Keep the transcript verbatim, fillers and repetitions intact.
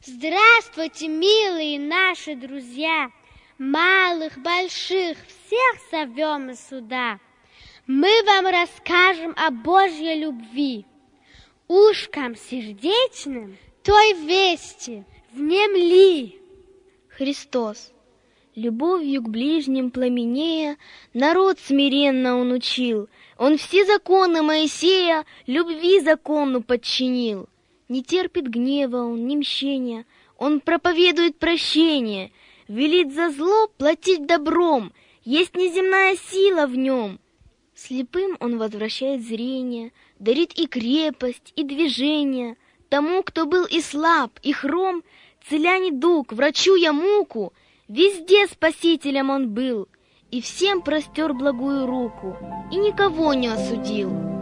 Здравствуйте, милые наши друзья, малых, больших, всех зовем мы сюда. Мы вам расскажем о Божьей любви, ушкам сердечным той вести внемли. Христос, любовью к ближним пламенея, народ смиренно он учил, он все законы Моисея любви закону подчинил. Не терпит гнева он, ни мщения, он проповедует прощение, велит за зло платить добром, есть неземная сила в нем. Слепым он возвращает зрение, дарит и крепость, и движение. Тому, кто был и слаб, и хром, целя недуг, врачуя муку, везде спасителем он был, и всем простер благую руку, и никого не осудил.